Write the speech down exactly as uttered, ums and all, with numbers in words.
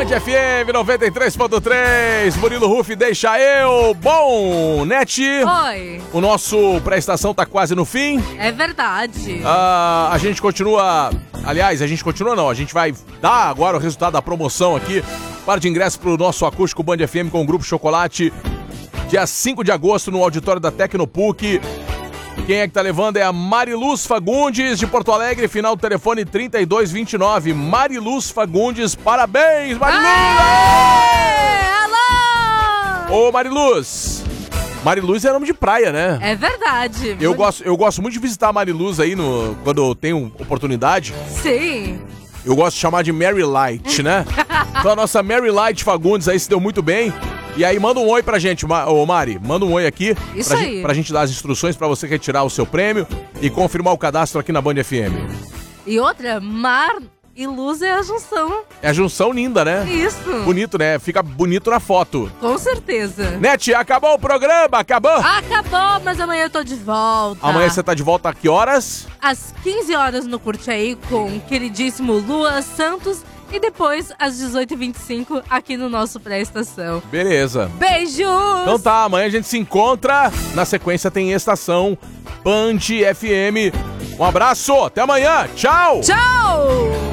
Band F M noventa e três ponto três, Murilo Ruff, deixa eu. Bom, Net. Oi. O nosso pré-estação tá quase no fim. É verdade. Ah, a gente continua, aliás, a gente continua não, a gente vai dar agora o resultado da promoção aqui. Par de ingressos pro nosso acústico Band F M com o Grupo Chocolate, dia cinco de agosto no auditório da Tecnopuc. Quem é que tá levando é a Mariluz Fagundes, de Porto Alegre, final do telefone trinta e dois vinte e nove. Mariluz Fagundes, parabéns, Mariluz! Aê! Alô! Ô, Mariluz! Mariluz é nome de praia, né? É verdade. Eu gosto, eu gosto muito de visitar a Mariluz aí no, quando eu tenho oportunidade. Sim. Eu gosto de chamar de Mary Light, né? Então a nossa Mary Light Fagundes aí se deu muito bem. E aí manda um oi pra gente, ô Mari, manda um oi aqui. Isso pra aí. Gente, pra gente dar as instruções pra você retirar o seu prêmio e confirmar o cadastro aqui na Band F M. E outra, mar e luz é a junção. É a junção linda, né? Isso. Bonito, né? Fica bonito na foto. Com certeza. Net, acabou o programa, acabou? Acabou, mas amanhã eu tô de volta. Amanhã você tá de volta a que horas? Às quinze horas no Curte Aí com o queridíssimo Lua Santos. E depois, às dezoito e vinte e cinco, aqui no nosso pré-estação. Beleza. Beijos! Então tá, amanhã a gente se encontra. Na sequência tem Estação Band F M. Um abraço, até amanhã. Tchau! Tchau!